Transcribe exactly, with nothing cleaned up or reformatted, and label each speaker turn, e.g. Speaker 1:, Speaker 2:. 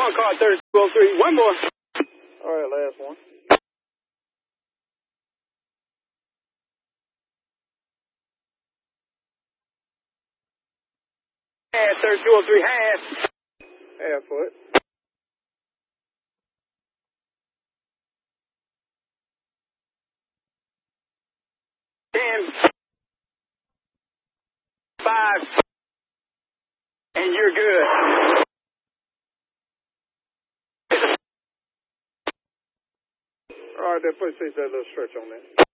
Speaker 1: One car, thirty-two oh three. One more.
Speaker 2: All right, last one.
Speaker 1: Half, thirty-two oh three, half.
Speaker 2: Half foot.
Speaker 1: Ten. Five. And you're good.
Speaker 2: All right, then please take that little stretch on that.